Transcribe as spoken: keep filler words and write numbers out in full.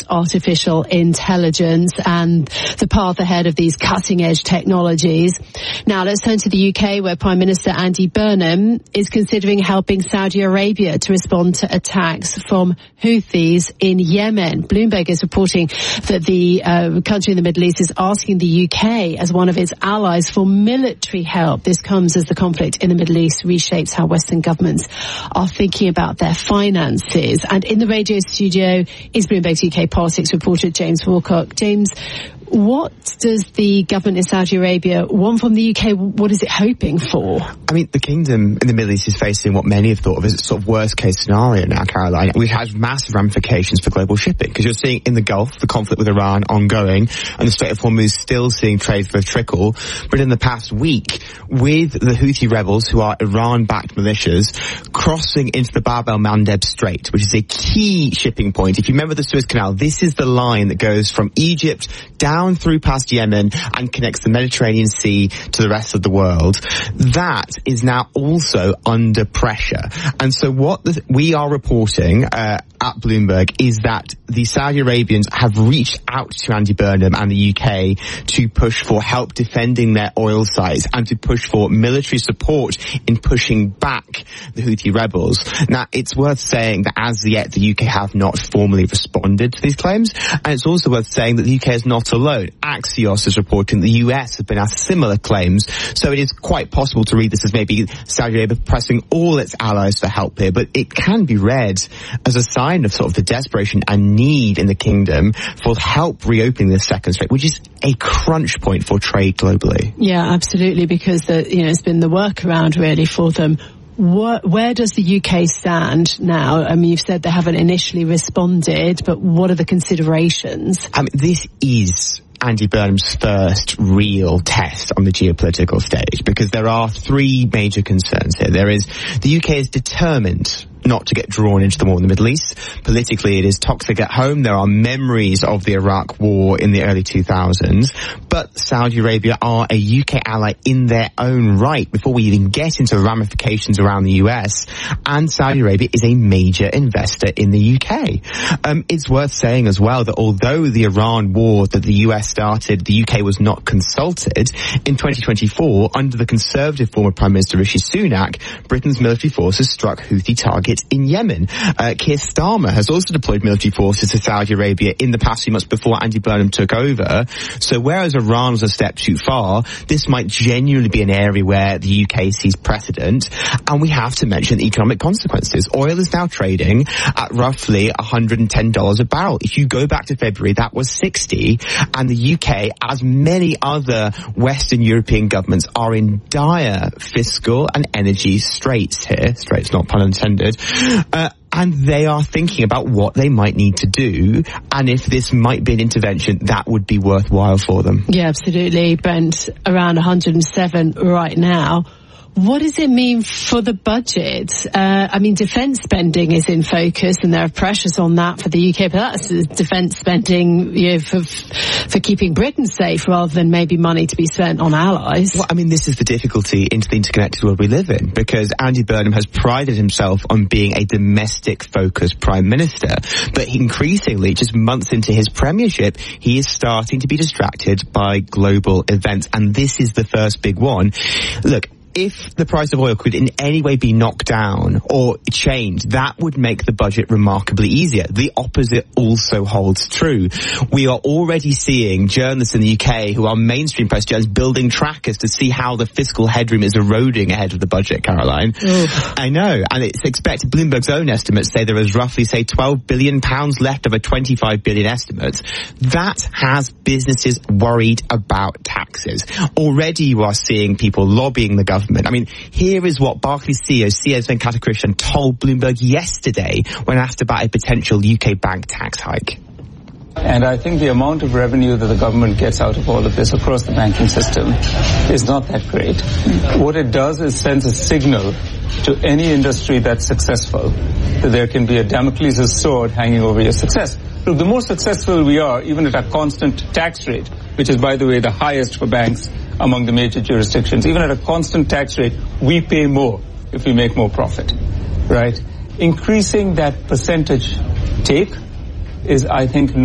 artificial intelligence and the path ahead of these cutting-edge technologies. Now, let's turn to the U K, where Prime Minister Andy Burnham is considering helping Saudi Arabia to respond to attacks from Houthis in Yemen. Bloomberg is reporting that the uh, country in the Middle East is asking the U K as one of its allies for military help. This comes as the conflict in the Middle East reshapes how Western governments are thinking about their finances. And in the radio studio is Bloomberg's U K politics reporter James Walcock. James, what does the government in Saudi Arabia want from the U K? What is it hoping for? I mean, the kingdom in the Middle East is facing what many have thought of as a sort of worst-case scenario now, Caroline, which has massive ramifications for global shipping. Because you're seeing in the Gulf, the conflict with Iran ongoing, and the Strait of Hormuz still seeing trade for a trickle. But in the past week, with the Houthi rebels, who are Iran-backed militias, crossing into the Bab el-Mandeb Strait, which is a key shipping point. If you remember the Suez Canal, this is the line that goes from Egypt down Down through past Yemen and connects the Mediterranean Sea to the rest of the world. That is now also under pressure. And so what the, we are reporting uh, at Bloomberg is that the Saudi Arabians have reached out to Andy Burnham and the U K to push for help defending their oil sites and to push for military support in pushing back the Houthi rebels. Now, it's worth saying that as yet the U K have not formally responded to these claims, and it's also worth saying that the U K is not alone. Axios is reporting the U S have been asked similar claims, so it is quite possible to read this as maybe Saudi Arabia pressing all its allies for help here, but it can be read as a sign of sort of the desperation and need in the kingdom for help reopening the second strait, which is a crunch point for trade globally. Yeah, absolutely, because the, you know, it's been the workaround really for them. What, where does the U K stand now? I mean, you've said they haven't initially responded, but what are the considerations? I mean, this is Andy Burnham's first real test on the geopolitical stage, because there are three major concerns here. There is the U K is determined not to get drawn into the war in the Middle East. Politically, it is toxic at home. There are memories of the Iraq war in the early two thousands. But Saudi Arabia are a U K ally in their own right before we even get into ramifications around the U S. And Saudi Arabia is a major investor in the U K. Um, it's worth saying as well that although the Iran war that the U S started, the U K was not consulted. In twenty twenty-four, under the Conservative former Prime Minister Rishi Sunak, Britain's military forces struck Houthi targets in Yemen. Uh, Keir Starmer has also deployed military forces to Saudi Arabia in the past few months before Andy Burnham took over. So whereas Iran was a step too far, this might genuinely be an area where the U K sees precedent. And we have to mention the economic consequences. Oil is now trading at roughly one hundred ten dollars a barrel. If you go back to February, that was sixty. And the U K, as many other Western European governments, are in dire fiscal and energy straits here. Straits, not pun intended. Uh, and they are thinking about what they might need to do, and if this might be an intervention that would be worthwhile for them. Yeah, absolutely. Brent, around one hundred seven right now. What does it mean for the budget? Uh, I mean, defence spending is in focus, and there are pressures on that for the U K, but that's defence spending, you know, for for keeping Britain safe rather than maybe money to be spent on allies. Well, I mean, this is the difficulty into the interconnected world we live in, because Andy Burnham has prided himself on being a domestic-focused Prime Minister, but increasingly, just months into his premiership, he is starting to be distracted by global events, and this is the first big one. Look, if the price of oil could in any way be knocked down or changed, that would make the budget remarkably easier. The opposite also holds true. We are already seeing journalists in the U K who are mainstream press journalists building trackers to see how the fiscal headroom is eroding ahead of the budget, Caroline. Oof. I know. And it's expected, Bloomberg's own estimates say there is roughly, say, twelve billion pounds left of a twenty-five billion estimate. That has businesses worried about taxes. Already you are seeing people lobbying the government. I mean, here is what Barclays C E O, C S Venkatakrishnan, told Bloomberg yesterday when asked about a potential U K bank tax hike. And I think the amount of revenue that the government gets out of all of this across the banking system is not that great. What it does is sends a signal to any industry that's successful that there can be a Damocles' sword hanging over your success. Look, the more successful we are, even at a constant tax rate, which is, by the way, the highest for banks among the major jurisdictions, even at a constant tax rate, we pay more if we make more profit, right? Increasing that percentage take is, I think,